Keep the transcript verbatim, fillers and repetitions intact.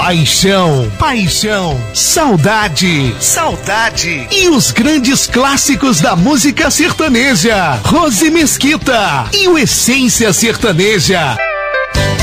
Paixão, paixão, saudade, saudade e os grandes clássicos da música sertaneja. Rose Mesquita e o Essência Sertaneja.